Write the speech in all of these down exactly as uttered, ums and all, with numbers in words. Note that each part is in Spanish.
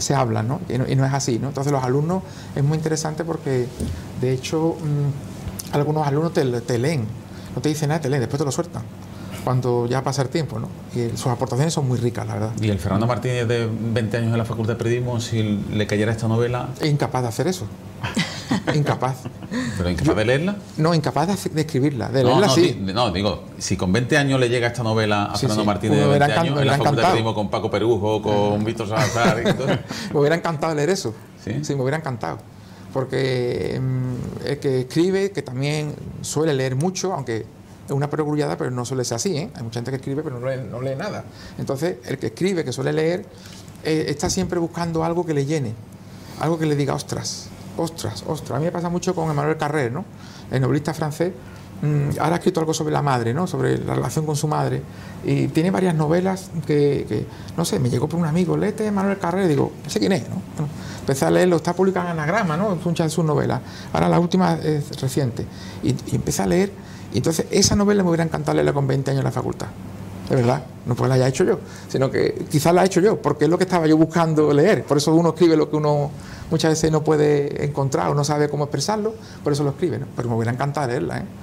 se hablan, ¿no? Y, no, y no es así, ¿no? Entonces los alumnos es muy interesante porque, de hecho, mmm, algunos alumnos te, te leen, no te dicen nada, te leen, después te lo sueltan, cuando ya pasa el tiempo, ¿no? Y sus aportaciones son muy ricas, la verdad. ¿Y el Fernando Martínez de veinte años en la Facultad de Periodismo, si le cayera esta novela? Es incapaz de hacer eso. Incapaz. ¿Pero incapaz Yo, de leerla? No, incapaz de, de escribirla. De leerla no, no, sí. Di, no, digo, si con veinte años le llega esta novela a sí, Fernando sí. Martínez de veinte años en la Facultad de Periodismo con Paco Perujo, con Víctor Salazar y todo. Me hubiera encantado leer eso. ¿Sí? Sí, me hubiera encantado. Porque mmm, el que escribe, que también suele leer mucho, aunque es una perogrullada, pero no suele ser así, ¿eh? Hay mucha gente que escribe pero no lee, no lee nada. Entonces, el que escribe, que suele leer, eh, está siempre buscando algo que le llene, algo que le diga, ostras, ostras, ostras. A mí me pasa mucho con Emmanuel Carrère, ¿no? El novelista francés. Mmm, ahora ha escrito algo sobre la madre, ¿no? Sobre la relación con su madre. Y tiene varias novelas que, que no sé, me llegó por un amigo, léete Emmanuel Carrère, y digo, no sé quién es, ¿no? Bueno, empecé a leerlo, está publicado en Anagrama, ¿no? Muchas de sus novelas. Ahora la última es reciente. Y, y empecé a leer. Y entonces esa novela me hubiera encantado leerla con veinte años en la facultad. De verdad, no porque la haya hecho yo, sino que quizás la he hecho yo, porque es lo que estaba yo buscando leer. Por eso uno escribe lo que uno muchas veces no puede encontrar o no sabe cómo expresarlo, por eso lo escribe, ¿no? Pero me hubiera encantado leerla, ¿eh?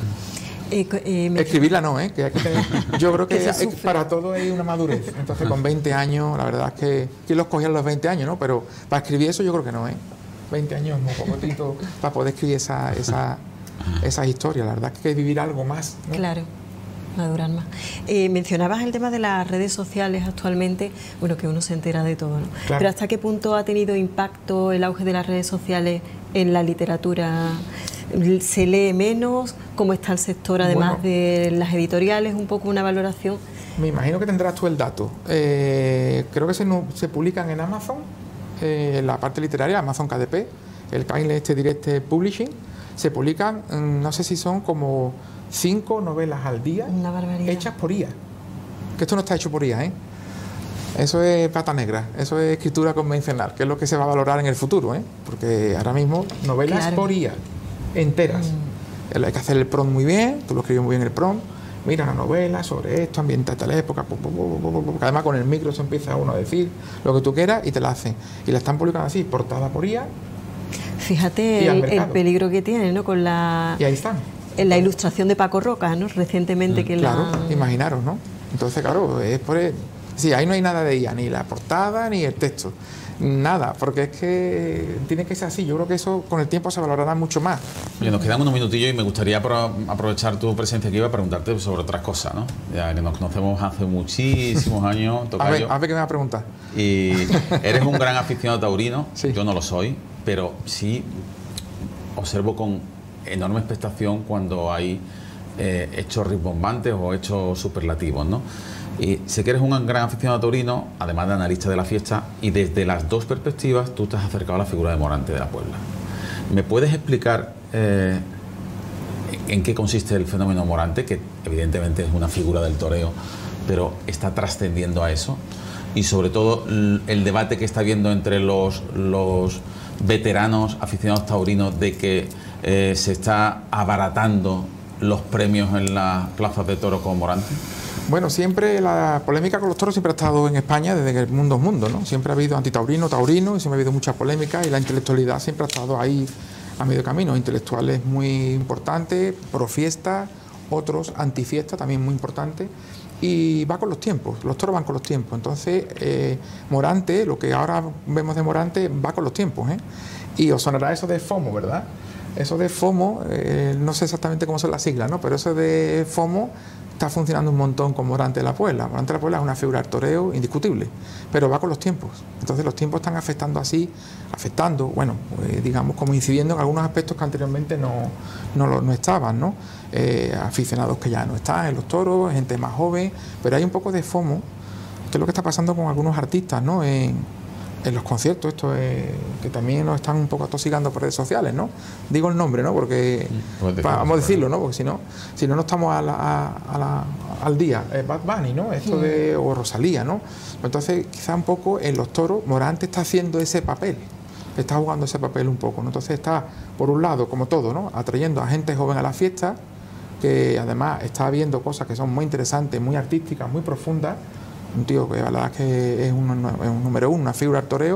Eh, eh, me... Escribirla no, ¿eh? Que hay que tener... Yo creo que, que hay, para todo hay una madurez. Entonces con veinte años, la verdad es que... ¿Quién los cogía a los veinte años, no? Pero para escribir eso yo creo que no, ¿eh? veinte años es muy poquito para poder escribir esa... esa esas historias, la verdad es que hay que vivir algo más, ¿no? Claro, madurar más. Eh, mencionabas el tema de las redes sociales actualmente, bueno, que uno se entera de todo, ¿no? Claro. Pero ¿hasta qué punto ha tenido impacto el auge de las redes sociales en la literatura? ¿Se lee menos? ¿Cómo está el sector, además bueno, de las editoriales? Un poco una valoración. Me imagino que tendrás tú el dato. Eh, creo que se, se publican en Amazon, eh, la parte literaria, Amazon K D P, el Kindle este Direct Publishing. Se publican, no sé si son como cinco novelas al día, una barbaridad, hechas por I A. Que esto no está hecho por I A, ¿eh? Eso es pata negra, eso es escritura convencional, que es lo que se va a valorar en el futuro, ¿eh? Porque ahora mismo novelas claro. por I A, enteras. Mm. Hay que hacer el prompt muy bien, tú lo escribes muy bien el prompt, mira la novela sobre esto, ambienta tal época, pum, pum, pum, pum, pum, además con el micro se empieza uno a decir lo que tú quieras y te la hacen. Y la están publicando así, portada por I A. Fíjate el, el peligro que tiene, ¿no? Con la, y ahí están. En la ilustración de Paco Roca, ¿no? Recientemente mm, que claro, la... imaginaros, ¿no? Entonces, claro, es por el... Sí, ahí no hay nada de I A, ni la portada, ni el texto. Nada, porque es que tiene que ser así. Yo creo que eso con el tiempo se valorará mucho más. Oye, nos quedan unos minutillos y me gustaría aprovechar tu presencia aquí para preguntarte sobre otras cosas, ¿no? Ya que nos conocemos hace muchísimos años, a ver, a ver qué me va a preguntar. Y eres un gran aficionado taurino, sí. Yo no lo soy, pero sí observo con enorme expectación cuando hay eh, hechos rimbombantes o hechos superlativos, ¿no? Y sé que eres un gran aficionado taurino, además de analista de la fiesta, y desde las dos perspectivas tú te has acercado a la figura de Morante de la Puebla. ¿Me puedes explicar eh, en qué consiste el fenómeno Morante, que evidentemente es una figura del toreo, pero está trascendiendo a eso? Y sobre todo el debate que está habiendo entre los, los veteranos aficionados taurinos de que eh, se está abaratando los premios en las plazas de toros con Morante. Bueno, siempre la polémica con los toros siempre ha estado en España desde que el mundo es mundo, ¿no? Siempre ha habido antitaurino, taurino, y siempre ha habido mucha polémica, y la intelectualidad siempre ha estado ahí a medio camino. Intelectuales muy importantes, pro fiesta, otros antifiesta, también muy importantes, y va con los tiempos, los toros van con los tiempos. Entonces, eh, Morante, lo que ahora vemos de Morante, va con los tiempos, ¿eh? Y os sonará eso de FOMO, ¿verdad? Eso de FOMO, eh, no sé exactamente cómo son las siglas, ¿no? Pero eso de FOMO está funcionando un montón con Morante de la Puebla. Morante de la Puebla es una figura del toreo indiscutible, pero va con los tiempos. Entonces los tiempos están afectando así, afectando, bueno, eh, digamos, como incidiendo en algunos aspectos que anteriormente no, no, lo, no estaban, ¿no? Eh, aficionados que ya no están en los toros, gente más joven, pero hay un poco de FOMO, que es lo que está pasando con algunos artistas, ¿no? En, en los conciertos, esto es, que también nos están un poco atosigando por redes sociales, ¿no? Digo el nombre, ¿no? Porque pa, vamos a decirlo, ¿no? Porque si no, si no, no estamos a la, a, a la, al día. Eh, Bad Bunny, ¿no? Esto sí. de o Rosalía, ¿no? Entonces, quizá un poco en los toros, Morante está haciendo ese papel, está jugando ese papel un poco, ¿no? Entonces está, por un lado, como todo, ¿no? Atrayendo a gente joven a la fiesta, que además está viendo cosas que son muy interesantes, muy artísticas, muy profundas. Un tío que la verdad es que es un, es un número uno, una figura del toreo,